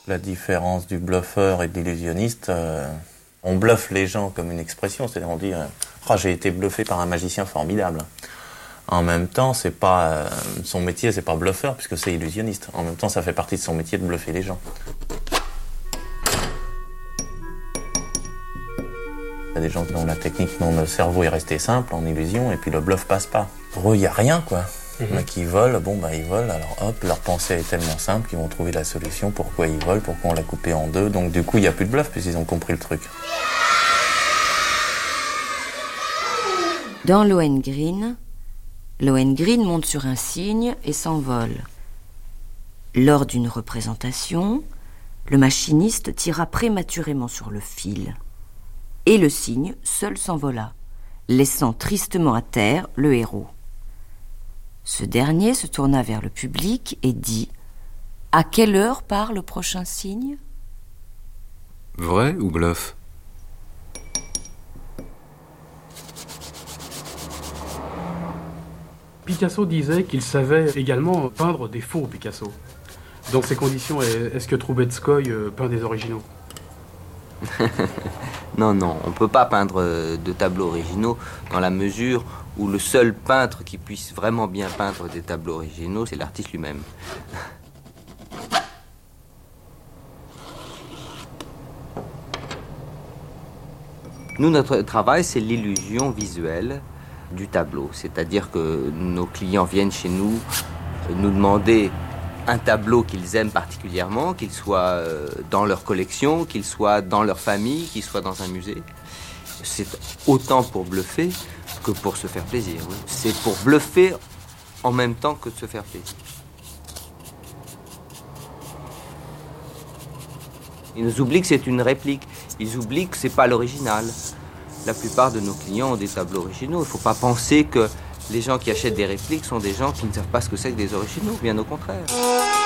La différence du bluffeur et de l'illusionniste, on bluffe les gens comme une expression, c'est-à-dire on dit « j'ai été bluffé par un magicien formidable ». En même temps, c'est pas son métier, c'est pas bluffeur puisque c'est illusionniste. En même temps, ça fait partie de son métier de bluffer les gens. Il y a des gens dont la technique, dont le cerveau est resté simple en illusion et puis le bluff passe pas. Pour eux, il y a rien quoi. Mais qui volent, ils volent, alors hop, leur pensée est tellement simple qu'ils vont trouver la solution, pourquoi ils volent, pourquoi on l'a coupé en deux, donc du coup il n'y a plus de bluff puisqu'ils ont compris le truc. Dans Lohengrin monte sur un cygne et s'envole. Lors d'une représentation, le machiniste tira prématurément sur le fil. Et le cygne seul s'envola, laissant tristement à terre le héros. Ce dernier se tourna vers le public et dit « À quelle heure part le prochain cygne ?» Vrai ou bluff ? Picasso disait qu'il savait également peindre des faux Picasso. Dans ces conditions, est-ce que Troubetskoy peint des originaux ? Non, on ne peut pas peindre de tableaux originaux dans la mesure où le seul peintre qui puisse vraiment bien peindre des tableaux originaux, c'est l'artiste lui-même. Nous, notre travail, c'est l'illusion visuelle du tableau. C'est-à-dire que nos clients viennent chez nous nous demander un tableau qu'ils aiment particulièrement, qu'il soit dans leur collection, qu'il soit dans leur famille, qu'il soit dans un musée. C'est autant pour bluffer que pour se faire plaisir. Oui. C'est pour bluffer en même temps que de se faire plaisir. Ils nous oublient que c'est une réplique. Ils oublient que c'est pas l'original. La plupart de nos clients ont des tableaux originaux. Il ne faut pas penser que les gens qui achètent des répliques sont des gens qui ne savent pas ce que c'est que des originaux, bien au contraire.